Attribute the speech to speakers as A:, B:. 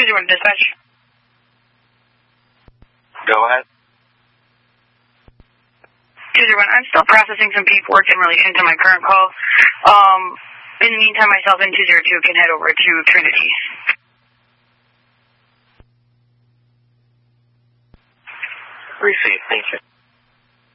A: 201 dispatch.
B: Go ahead.
A: 201, I'm still processing some paperwork in relation to my current call. In the meantime, myself and 202 can head over to Trinity.
B: Received, thank you.